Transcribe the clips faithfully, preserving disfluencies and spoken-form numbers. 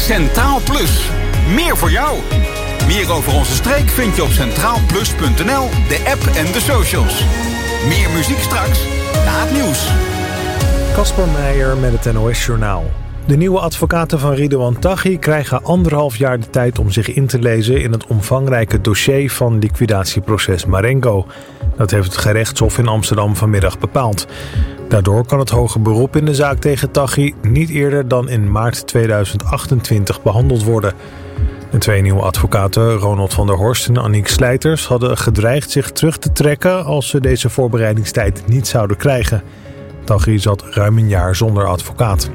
Centraal Plus. Meer voor jou. Meer over onze streek vind je op centraal plus punt n l, de app en de socials. Meer muziek straks na het nieuws. Kasper Meijer met het N O S-journaal. De nieuwe advocaten van Ridouan Taghi krijgen anderhalf jaar de tijd om zich in te lezen in het omvangrijke dossier van liquidatieproces Marengo. Dat heeft het gerechtshof in Amsterdam vanmiddag bepaald. Daardoor kan het hoger beroep in de zaak tegen Taghi niet eerder dan in maart tweeduizend achtentwintig behandeld worden. De twee nieuwe advocaten, Ronald van der Horst en Aniek Slijters, hadden gedreigd zich terug te trekken als ze deze voorbereidingstijd niet zouden krijgen. Taghi zat ruim een jaar zonder advocaat.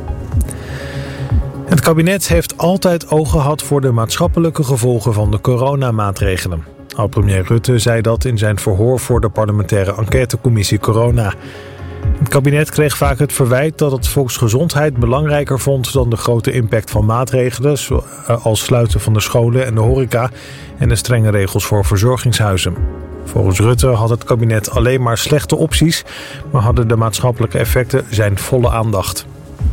Het kabinet heeft altijd oog gehad voor de maatschappelijke gevolgen van de coronamaatregelen. Oud-premier Rutte zei dat in zijn verhoor voor de parlementaire enquêtecommissie Corona. Het kabinet kreeg vaak het verwijt dat het volksgezondheid belangrijker vond dan de grote impact van maatregelen, zoals sluiten van de scholen en de horeca en de strenge regels voor verzorgingshuizen. Volgens Rutte had het kabinet alleen maar slechte opties, maar hadden de maatschappelijke effecten zijn volle aandacht.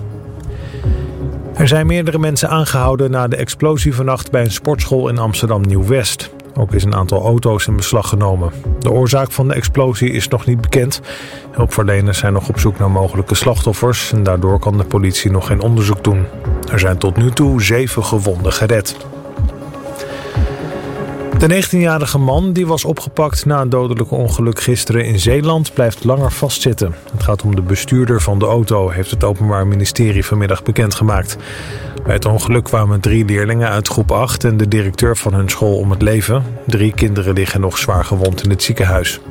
Er zijn meerdere mensen aangehouden na de explosie vannacht bij een sportschool in Amsterdam Nieuw-West. Ook is een aantal auto's in beslag genomen. De oorzaak van de explosie is nog niet bekend. Hulpverleners zijn nog op zoek naar mogelijke slachtoffers en daardoor kan de politie nog geen onderzoek doen. Er zijn tot nu toe zeven gewonden gered. De negentienjarige man die was opgepakt na een dodelijk ongeluk gisteren in Zeeland blijft langer vastzitten. Het gaat om de bestuurder van de auto, heeft het Openbaar Ministerie vanmiddag bekendgemaakt. Bij het ongeluk kwamen drie leerlingen uit groep acht en de directeur van hun school om het leven. Drie kinderen liggen nog zwaar gewond in het ziekenhuis.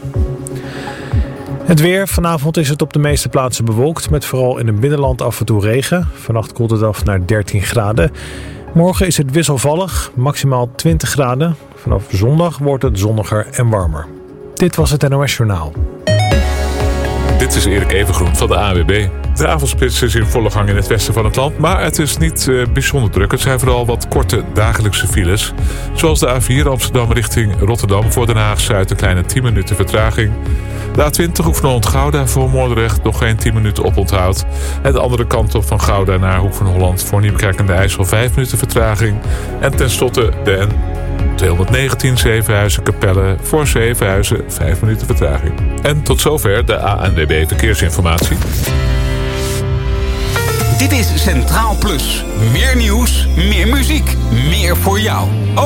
Het weer. Vanavond is het op de meeste plaatsen bewolkt, met vooral in het binnenland af en toe regen. Vannacht koelt het af naar dertien graden. Morgen is het wisselvallig, maximaal twintig graden. Vanaf zondag wordt het zonniger en warmer. Dit was het N O S-journaal. Dit is Erik Evengroen van de A W B. De avondspits is in volle gang in het westen van het land, maar het is niet uh, bijzonder druk. Het zijn vooral wat korte dagelijkse files. Zoals de A vier Amsterdam richting Rotterdam voor Den Haag-Zuid een kleine tien minuten vertraging. De A twintig Hoek van Holland-Gouda voor Moordrecht nog geen tien minuten oponthoud. En de andere kant op van Gouda naar Hoek van Holland voor Nieuwekerk aan de IJssel vijf minuten vertraging. En tenslotte de N tweehonderdnegentien Zevenhuizen-Capelle voor Zevenhuizen vijf minuten vertraging. En tot zover de A N W B Verkeersinformatie. Dit is Centraal Plus. Meer nieuws, meer muziek, meer voor jou.